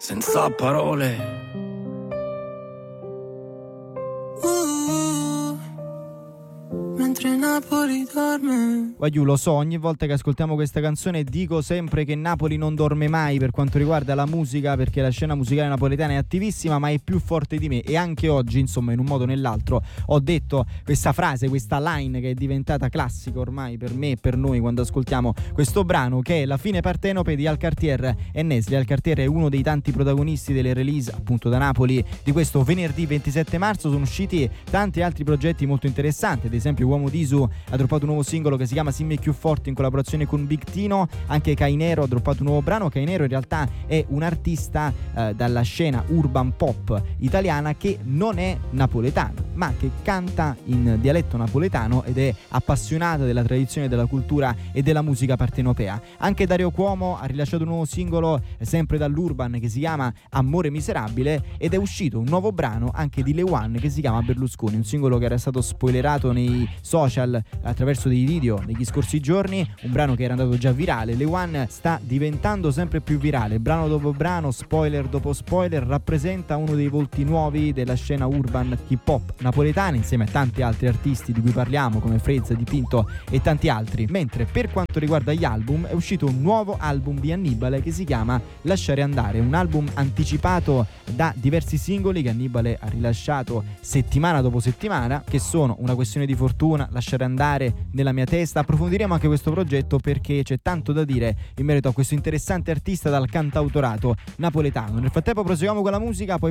senza parole. Mentre Napoli dorme. Guagliù, lo so, ogni volta che ascoltiamo questa canzone dico sempre che Napoli non dorme mai per quanto riguarda la musica, perché la scena musicale napoletana è attivissima, ma è più forte di me. E anche oggi, insomma, in un modo o nell'altro ho detto questa frase, questa line che è diventata classica ormai per me e per noi quando ascoltiamo questo brano, che è La fine partenope di Alcartier e Nesli. Alcartier è uno dei tanti protagonisti delle release appunto da Napoli di questo venerdì 27 marzo. Sono usciti tanti altri progetti molto interessanti, ad esempio Uomo Disu ha droppato un nuovo singolo che si chiama Simmi più forti in collaborazione con Big Tino. Anche Cainero ha droppato un nuovo brano. Cainero in realtà è un artista dalla scena urban pop italiana che non è napoletano, ma che canta in dialetto napoletano ed è appassionata della tradizione, della cultura e della musica partenopea. Anche Dario Cuomo ha rilasciato un nuovo singolo sempre dall'urban che si chiama Amore miserabile, ed è uscito un nuovo brano anche di Lewan che si chiama Berlusconi, un singolo che era stato spoilerato nei social attraverso dei video negli scorsi giorni, un brano che era andato già virale. Lewan sta diventando sempre più virale, brano dopo brano, spoiler dopo spoiler, rappresenta uno dei volti nuovi della scena urban hip hop napoletana insieme a tanti altri artisti di cui parliamo come Frezza, Dipinto e tanti altri. Mentre per quanto riguarda gli album è uscito un nuovo album di Annibale che si chiama Lasciare andare, un album anticipato da diversi singoli che Annibale ha rilasciato settimana dopo settimana, che sono Una questione di fortuna, Lasciare andare, Nella mia testa. Approfondiremo anche questo progetto perché c'è tanto da dire in merito a questo interessante artista dal cantautorato napoletano. Nel frattempo proseguiamo con la musica, poi